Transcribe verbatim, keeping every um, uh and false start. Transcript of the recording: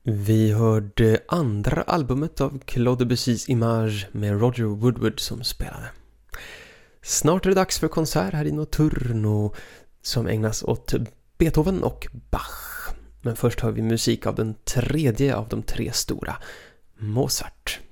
Vi hörde andra albumet av Claude Debussys Image med Roger Woodward som spelade. Snart är det dags för konsert här i Notturno som ägnas åt Beethoven och Bach. Men först hör vi musik av den tredje av de tre stora, Mozart.